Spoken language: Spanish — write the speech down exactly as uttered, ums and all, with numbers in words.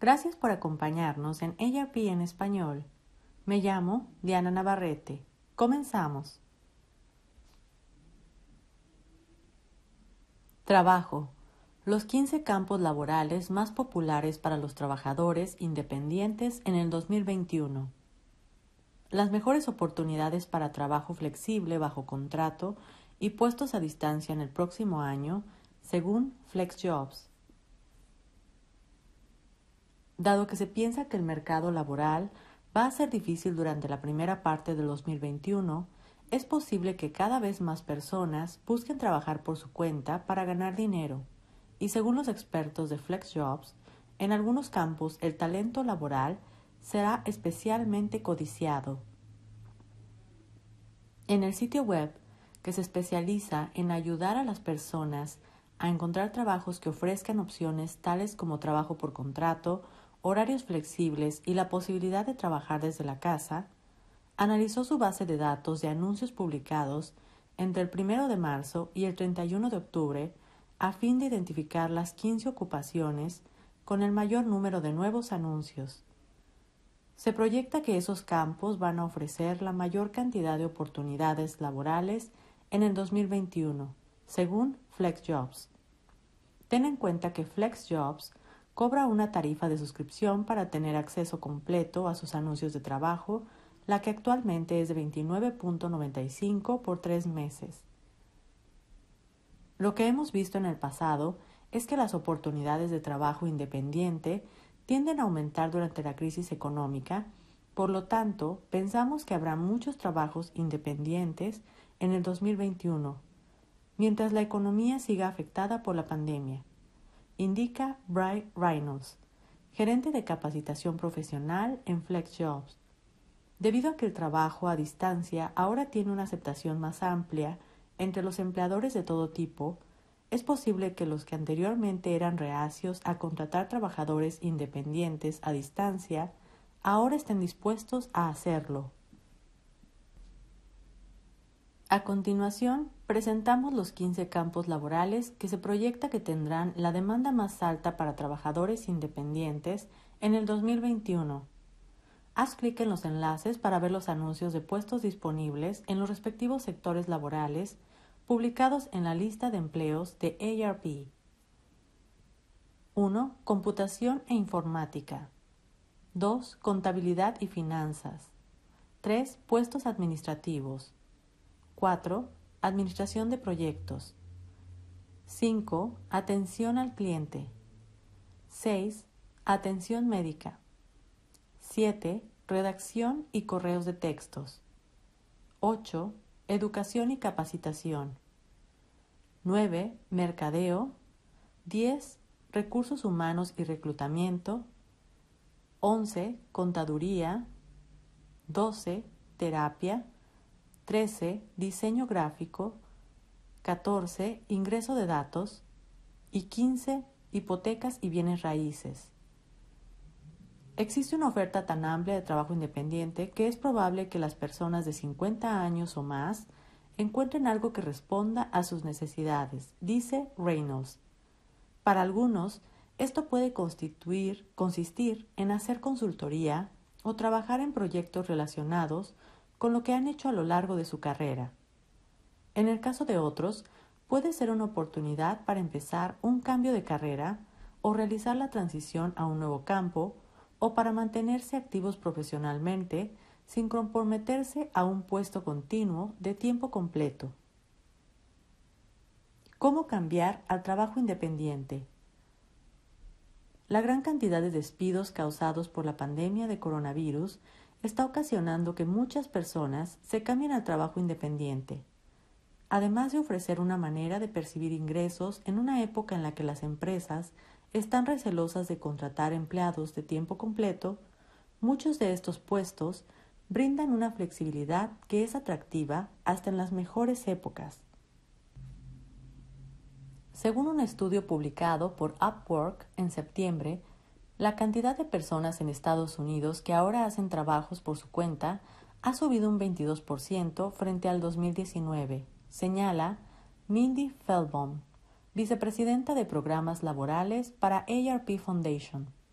Gracias por acompañarnos en A R P en español. Me llamo Diana Navarrete. Comenzamos. Trabajo. Los quince campos laborales más populares para los trabajadores independientes en el dos mil veintiuno. Las mejores oportunidades para trabajo flexible bajo contrato y puestos a distancia en el próximo año, según FlexJobs. Dado que se piensa que el mercado laboral va a ser difícil durante la primera parte del dos mil veintiuno, es posible que cada vez más personas busquen trabajar por su cuenta para ganar dinero, y según los expertos de FlexJobs, en algunos campos el talento laboral será especialmente codiciado. En el sitio web, que se especializa en ayudar a las personas a encontrar trabajos que ofrezcan opciones tales como trabajo por contrato, horarios flexibles y la posibilidad de trabajar desde la casa, analizó su base de datos de anuncios publicados entre el primero de marzo y el treinta y uno de octubre a fin de identificar las quince ocupaciones con el mayor número de nuevos anuncios. Se proyecta que esos campos van a ofrecer la mayor cantidad de oportunidades laborales en el dos mil veintiuno, según FlexJobs. Ten en cuenta que FlexJobs cobra una tarifa de suscripción para tener acceso completo a sus anuncios de trabajo, la que actualmente es de veintinueve punto noventa y cinco por tres meses. Lo que hemos visto en el pasado es que las oportunidades de trabajo independiente tienden a aumentar durante la crisis económica, por lo tanto, pensamos que habrá muchos trabajos independientes en el dos mil veintiuno, mientras la economía siga afectada por la pandemia, indica Bryce Reynolds, gerente de capacitación profesional en FlexJobs. Debido a que el trabajo a distancia ahora tiene una aceptación más amplia entre los empleadores de todo tipo, es posible que los que anteriormente eran reacios a contratar trabajadores independientes a distancia ahora estén dispuestos a hacerlo. A continuación, presentamos los quince campos laborales que se proyecta que tendrán la demanda más alta para trabajadores independientes en el dos mil veintiuno. Haz clic en los enlaces para ver los anuncios de puestos disponibles en los respectivos sectores laborales publicados en la lista de empleos de A R P. uno. Computación e informática. dos. Contabilidad y finanzas. tres. Puestos administrativos. cuatro. Administración de proyectos. cinco. Atención al cliente. seis. Atención médica. siete. Redacción y correos de textos. ocho. Educación y capacitación. nueve. Mercadeo. diez. Recursos humanos y reclutamiento. once. Contaduría. doce. Terapia. trece. Diseño gráfico. catorce. Ingreso de datos. Y quince. Hipotecas y bienes raíces. Existe una oferta tan amplia de trabajo independiente que es probable que las personas de cincuenta años o más encuentren algo que responda a sus necesidades, dice Reynolds. Para algunos, esto puede constituir, consistir en hacer consultoría o trabajar en proyectos relacionados con lo que han hecho a lo largo de su carrera. En el caso de otros, puede ser una oportunidad para empezar un cambio de carrera o realizar la transición a un nuevo campo o para mantenerse activos profesionalmente sin comprometerse a un puesto continuo de tiempo completo. ¿Cómo cambiar al trabajo independiente? La gran cantidad de despidos causados por la pandemia de coronavirus está ocasionando que muchas personas se cambien al trabajo independiente. Además de ofrecer una manera de percibir ingresos en una época en la que las empresas están recelosas de contratar empleados de tiempo completo, muchos de estos puestos brindan una flexibilidad que es atractiva hasta en las mejores épocas. Según un estudio publicado por Upwork en septiembre, la cantidad de personas en Estados Unidos que ahora hacen trabajos por su cuenta ha subido un veintidós por ciento frente al dos mil diecinueve, señala Mindy Feldbaum, vicepresidenta de programas laborales para A R P Foundation.